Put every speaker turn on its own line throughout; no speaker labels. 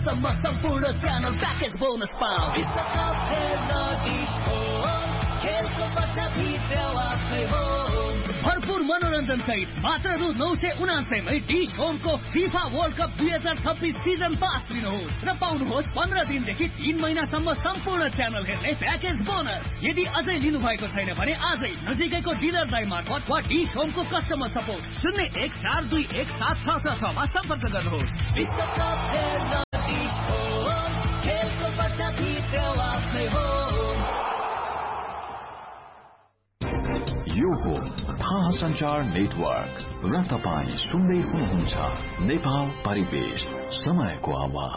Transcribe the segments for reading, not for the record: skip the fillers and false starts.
कस्टममा सम्पूर्ण channel package bonus पाऊ विश्वकप हेर्न डिश होम खेलको मजा भित्र आफै हो भरपूर मनोरञ्जन सहित मात्र रु 979 मै dish होमको FIFA world cup 2026 season pass लिनुहोस् र पाउनुहोस् 15 दिनदेखि 3 महिनासम्म सम्पूर्ण च्यानल हेर्ने प्याकेज बोनस यदि अझै लिनु भएको छैन भने आजै नजिकैको डिलर दाइ मार्फत वा डिश होमको कस्टमर सपोर्ट 01421766 मा सम्पर्क गर्नुहोस् विश्वकप हेर्न डिश होम खेलको मजा भित्र आफै हो
यो हो थाहा सञ्चार नेटवर्क र तपाईं सुन्दै हुनुहुन्छ नेपाल परिवेश समयको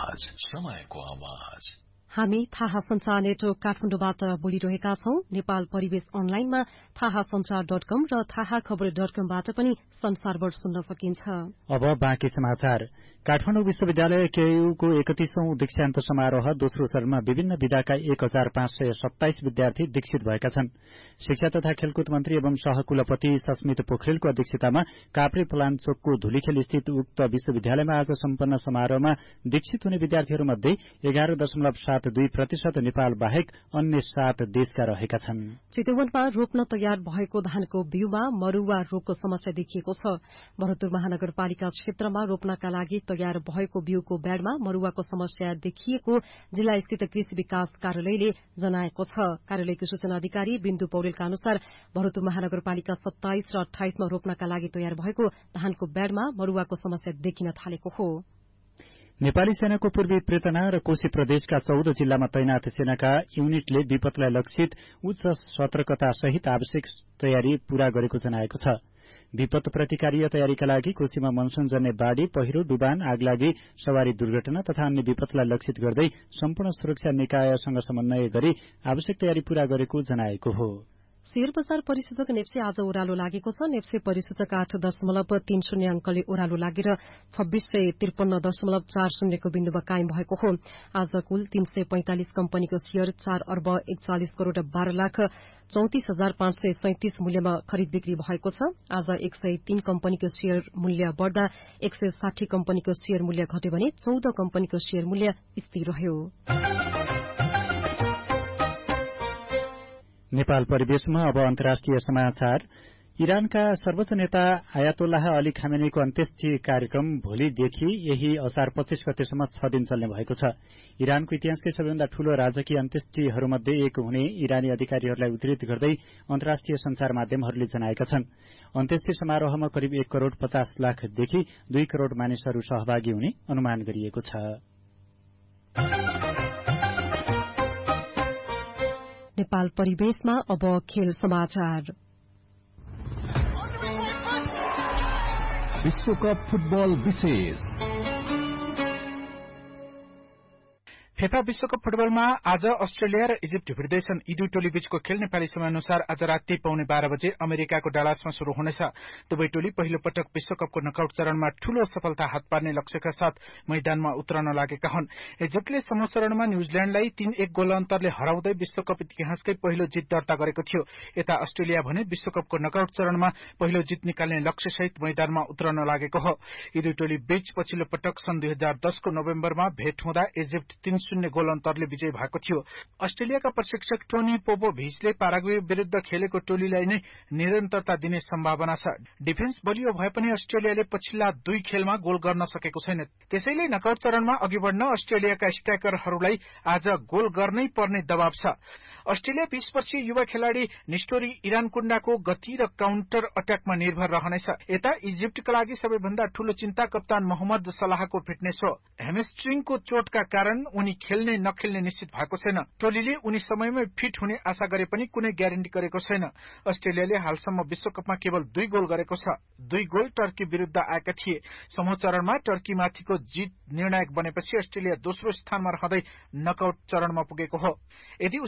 आवाज
हामी थाहा सञ्चार नेटवर्क काठमाडौँबाट बोलिरहेका छौं नेपाल परिवेश अनलाइनमा थाहा सञ्चार.com र थाहा खबर.comबाट पनि संसारभर सुन्न सकिन्छ।
अब बाँकी समाचार। काठमाडौँ विश्वविद्यालय केयूको 31औं दीक्षान्त समारोह दोस्रो चरणमा विभिन्न विधाका 1527 विद्यार्थी दीक्षित भएका छन्। शिक्षा तथा खेलकुद मन्त्री एवं सहकुलपति सस्मित पोखरेलको अध्यक्षतामा काभ्रे पलाञ्चोकको धुलीखेल स्थित उक्त विश्वविद्यालयमा आज सम्पन्न समारोहमा दीक्षित हुने विद्यार्थीहरूमध्ये 11.72% नेपाल बाहेक अन्य 7 देशका रहेका छन्।
चितवनमा रोप्न तयार भएको धानको बिउमा मरुवा रोगको समस्या देखिएको छ। भरतपुर महानगरपालिका क्षेत्रमा रोप्नका लागि तयार भएको बिउको ब्याडमा मरुवाको समस्या देखिएको जिल्ला स्थित कृषि विकास कार्यालयले जनाएको छ। कार्यालयकी सूचना अधिकारी बिन्दु पौडेलका अनुसार भरतपुर महानगरपालिका 27 र 28 मा रोप्नका लागि तयार भएको धानको ब्याडमा मरुवाको समस्या देखिन थालेको हो।
नेपाली सेनाको पूर्वी प्रेतना र कोशी प्रदेशका 14 जिल्लामा तैनाथ सेनाका युनिटले विपदलाई लक्षित उच्च सतर्कता सहित आवश्यक तयारी पूरा गरेको जनाएको छ। विपद प्रतिकारीय तयारीका लागि कोशीमा मनसूनजन्य बाढ़ी पहिरो डुबान आगलागी सवारी दुर्घटना तथा अन्य विपदलाई लक्षित गर्दै सम्पूर्ण सुरक्षा निकायसँग समन्वय गरी आवश्यक तयारी पूरा गरेको जनाएको हो।
शेयर बजार परिसूचक नेप्से आज ओह्रालो लागेको छ। नेप्से परिसूचक 8.30 अंकले ओह्रालो लागेर 2653.40 को बिन्दुमा कायम भएको हो। आज कुल 345 कम्पनीको शेयर 4 अर्ब 41 करोड़ 12 लाख 34,537 मूल्यमा खरिद बिक्री भएको छ। आज 103 कम्पनीको शेयर मूल्य बढ़दा 160 कम्पनीको शेयर मूल्य घट्यो भने 14 कम्पनीको शेयर मूल्य स्थिर रह्यो।
नेपाल परिवेशमा अब अन्तर्राष्ट्रिय समाचार। इरानका सर्वोच्च नेता आयातोल्लाह अली खामेनीको अन्त्येष्टि कार्यक्रम भोलिदेखि यही असार 25 गतेसम्म 6 दिन चल्ने भएको छ। इरानको इतिहासकै सबैभन्दा ठूलो राजकीय अन्त्येष्टिहरूमध्ये एक हुने इरानी अधिकारीहरूलाई उद्धृत गर्दै अन्तर्राष्ट्रिय संचार माध्यमहरूले जनाएका छन्। अन्त्येष्टि समारोहमा करिब 1 करोड़ 50 लाखदेखि 2 करोड़ मानिसहरू सहभागी हुने अनुमान गरिएको छ।
नेपाल परिवेशमा अब खेल समाचार।
विश्वकप फुटबल विशेष।
फिफा विश्वकप फुटबलमा आज अस्ट्रेलिया र इजिप्ट भिड्दैछन्। यी दुई टोली बीचको खेल नेपाली समयअनुसार आज राति 12:15 बजे अमेरिकाको डलासमा शुरू हुनेछ। दुवै टोली पहिलो पटक विश्वकपको नकआउट चरणमा ठूलो सफलता हात पार्ने लक्ष्यका साथ मैदानमा उत्रन लागेका हुन्। इजिप्टले समूह चरणमा न्यूजील्याण्डलाई 3-1 गोल अन्तरले हराउँदै विश्वकप इतिहासकै पहिलो जित दर्ता गरेको थियो। यता अस्ट्रेलिया भने विश्वकपको नकआउट चरणमा पहिलो जित निकाल्ने लक्ष्यसहित मैदानमा उत्रन लागेको हो। यी दुई टोली बीच पछिल्लो पटक सन् 2010 को नोभेम्बरमा भेट हुँदा इजिप्ट 3-0 गोल अन्तरले विजय भएको थियो। अस्ट्रेलियाका प्रशिक्षक टोनी पोपोभिचले पाराग्वे विरुद्ध खेलेको टोलीलाई नै निरन्तरता दिने सम्भावना छ। डिफेन्स बलियो भए पनि अस्ट्रेलियाले पछिल्ला 2 खेलमा गोल गर्न सकेको छैन। त्यसैले नकआउट चरणमा अघि बढ्न अस्ट्रेलियाका स्ट्राइकरहरूलाई आज गोल गर्नै पर्ने दबाव छ। अस्ट्रेलिया 20 वर्षीय युवा खेलाड़ी निस्टोरी इरान कुण्डाको गति र काउन्टर अट्याकमा निर्भर रहनेछ। यता इजिप्टका लागि सबैभन्दा ठूलो चिन्ता कप्तान मोहम्मद सलाहको फिटनेस हो। हेमस्ट्रिङको चोटका कारण उनी खेल्ने नखेल्ने निश्चित भएको छैन। टोलीले उनी समयमै फिट हुने आशा गरे पनि कुनै ग्यारेन्टी गरेको छैन। अस्ट्रेलियाले हालसम्म विश्वकपमा केवल 2 गोल गरेको छ। 2 गोल टर्की विरुद्ध आएका थिए। समूह चरणमा टर्कीमाथिको जित निर्णायक बनेपछि अस्ट्रेलिया दोस्रो स्थानमा रहँदै नकआउट चरणमा पुगेको हो। यदि उसले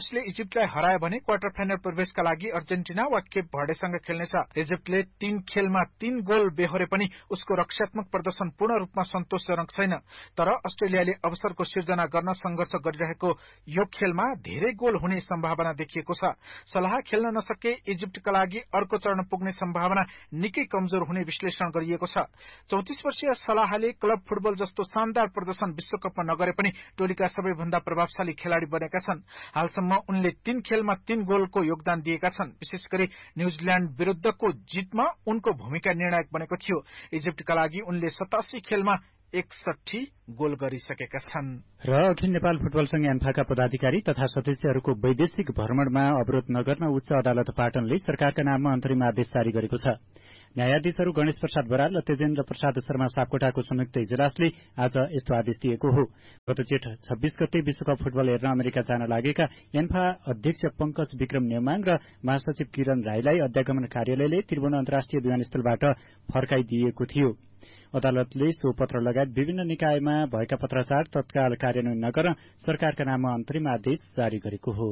इजिप्टलाई हरायो भने क्वार्टर फाइनल प्रवेशका लागि अर्जेन्टिना वा केप भर्डेसँग खेल्नेछ। इजिप्टले 3 खेलमा 3 गोल बेहोरे पनि उसको रक्षात्मक प्रदर्शन पूर्ण रूपमा सन्तोषजनक छैन। तर अस्ट्रेलियाले अवसरको सिर्जना गर्न संघर्ष गरिरहेको यो खेलमा धेरै गोल हुने सम्भावना देखिएको छ। सलाह खेल्न नसके इजिप्टका लागि अर्को चरण पुग्ने सम्भावना निकै कमजोर हुने विश्लेषण गरिएको छ। 34 वर्षीय सलाहले क्लब फुटबल जस्तो शानदार प्रदर्शन विश्वकपमा नगरे पनि टोलीका सबैभन्दा प्रभावशाली खेलाड़ी बनेका छन्। हालसम्म उनले 3 खेलमा 3 गोलको योगदान दिएका छन्। विशेष गरी न्यूजील्याण्ड विरुद्धको जितमा उनको भूमिका निर्णायक बनेको थियो। इजिप्टका लागि उनले 87 खेलमा 61 गोल गरिसकेका छन्।
र अखिल नेपाल फुटबल संघ एन्फाका पदाधिकारी तथा सदस्यहरूको वैदेशिक भ्रमणमा अवरोध नगर्न उच्च अदालत पाटनले सरकारका नाममा अन्तरिम आदेश जारी गरेको छ। न्यायाधीशहरू गणेश प्रसाद बराल र तेजेन्द्र प्रसाद शर्मा सापकोटाको संयुक्त इजलासले आज यस्तो आदेश दिएको हो। गत जेठ 26 गते विश्वकप फुटबल हेर्न अमेरिका जान लागेका एन्फा अध्यक्ष पंकज विक्रम नेमाङ र महासचिव किरण राईलाई अध्यागमन कार्यालयले त्रिभुवन अन्तर्राष्ट्रिय विमानस्थलबाट फर्काइदिएको थियो। अदालतले सो पत्र लगायत विभिन्न निकायमा भएका पत्राचार तत्काल कार्यान्वयन नगर्न सरकारका नाममा अन्तरिम आदेश जारी गरेको हो।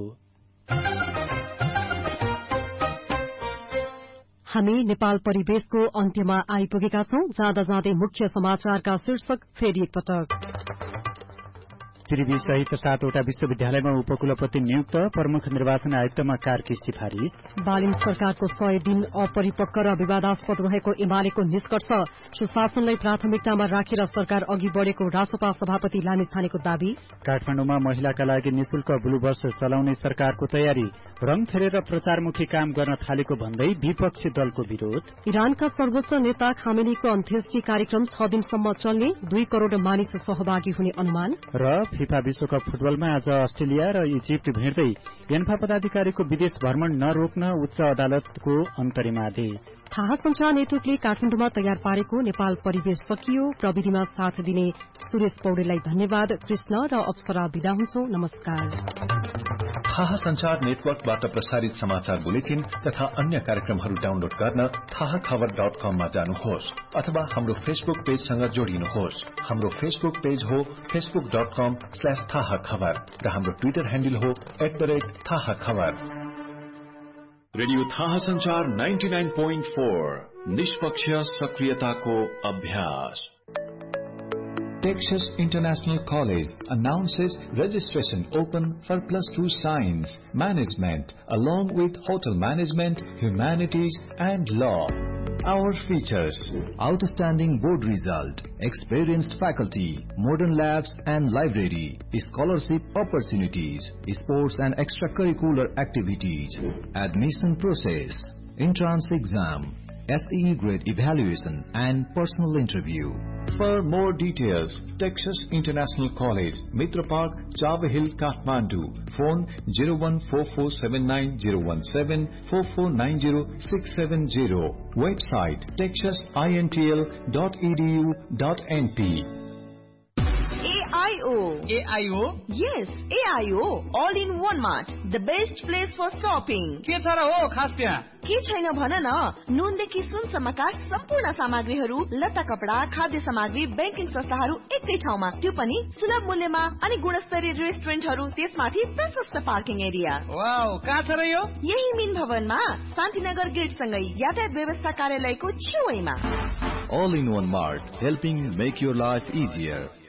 हामी नेपाल परिवेशको अन्त्यमा आइपुगेका छौं। जाँदा जाँदै मुख्य समाचारका शीर्षक फेरि एकपटक।
त्रिवी सहित 7वटा विश्वविद्यालयमा उपकुलपति नियुक्त, प्रमुख निर्वाचन आयुक्तमा कार्की सिफारिश। बालिन सरकारको 100 दिन अपरिपक्व र विवादास्पद रहेको एमालेको निष्कर्ष, सुशासनलाई प्राथमिकतामा राखेर सरकार अघि बढ़ेको रासपा सभापति लामिछानेको दावी। काठमाडौँमा महिलाका लागि निशुल्क ब्लू बस चलाउने सरकारको तयारी, रंग फेरेर प्रचारमुखी काम गर्न थालेको भन्दै विपक्षी दलको विरोध। इरानका सर्वोच्च नेता खामेनीको अन्त्येष्टि कार्यक्रम 6 दिनसम्म चल्ने, 2 करोड़ मानिस सहभागी हुने अनुमान। र फिफा विश्वकप फुटबलमा आज अस्ट्रेलिया र इजिप्ट भिड्दै एन्फा पदाधिकारीको विदेश भ्रमण नरोक्न उच्च अदालतको अन्तरिम आदेश। थाहा संचार नेटवर्कले काठमाडौँमा तयार पारेको नेपाल परिवेश सकियो। प्रविधिमा साथ दिने सुरेश पौडेललाई धन्यवाद। कृष्ण र अप्सरा विदा हुन्छौं। नमस्कार।
थाहा संचार नेटवर्कबाट प्रसारित समाचार बुलेटिन तथा अन्य कार्यक्रमहरू डाउनलोड गर्न थाहाखबर.com मा जानुहोस् अथवा हाम्रो फेसबुक पेजसँग जोडिनुहोस्। हाम्रो फेसबुक पेज हो facebook.com/थाहाखबर र हाम्रो ट्विटर ह्यान्डल हो @थाहाखबर। रेडियो थाहा संचार 99.4 निष्पक्ष सक्रियताको अभ्यास। Texas International College announces registration open for +2 Science, Management, along with Hotel Management, Humanities and Law. Our features: outstanding board result, experienced faculty, modern labs and library, scholarship opportunities, sports and extracurricular activities, admission process, entrance exam, SEE grade evaluation and personal interview. For more details, Texas International College, Mitra Park, Chava Hill, Kathmandu. Phone 0144790117 4490-670. Website texasintl.edu.np.
AIO.
AIO?
Yes, AIO. All in one mart. The best place for shopping.
के छ र हो खास त्यहाँ?
के छैन भन न। नुनदेखि सुनसम्मका सम्पूर्ण सामग्रीहरू, लत्ता कपडा, खाद्य सामग्री, बैंकिङ संस्थाहरू एकै ठाउँमा, त्यो पनि सुलभ मूल्यमा। अनि गुणस्तरीय रेस्टुरेन्टहरू, त्यसमाथि प्रशस्त पार्किङ एरिया।
वाउ, कहाँ छ र यो?
यही मिन भवनमा, शान्तिनगर गेट सँगै यातायात व्यवस्था कार्यालयको छेउमा।
All in one mart, helping make your life easier.